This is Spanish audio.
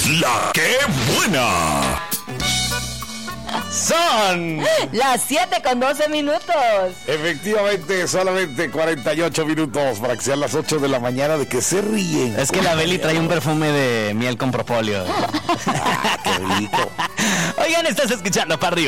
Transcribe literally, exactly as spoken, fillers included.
La que buena. Son las siete con doce minutos. Efectivamente, solamente cuarenta y ocho minutos para que sean las ocho de la mañana. ¿De que se ríen? Es que la Beli trae un perfume de miel con propóleo. Ah, qué rico. Oigan, estás escuchando para arriba.